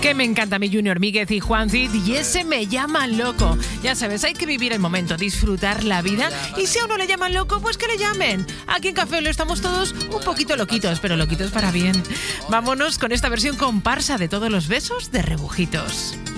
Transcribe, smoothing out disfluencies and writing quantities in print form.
Que me encanta mi Junior Míguez y Juan Cid y ese me llaman loco. Ya sabes, hay que vivir el momento, disfrutar la vida y si a uno le llaman loco, pues que le llamen. Aquí en Café Lo estamos todos un poquito loquitos, pero loquitos para bien. Vámonos con esta versión comparsa de Todos los besos de Rebujitos.